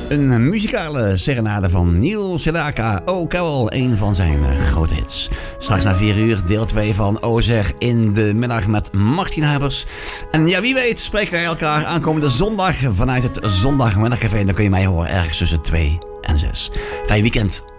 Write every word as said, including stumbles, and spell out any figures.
Een muzikale serenade van Neil Sedaka, O Carol, een van zijn grote hits. Straks na vier uur deel twee van Ozer in de middag met Martin Huibers. En ja, wie weet spreken wij elkaar aankomende zondag vanuit het Zondagmiddagcafé. Dan kun je mij horen ergens tussen twee en zes. Fijn weekend.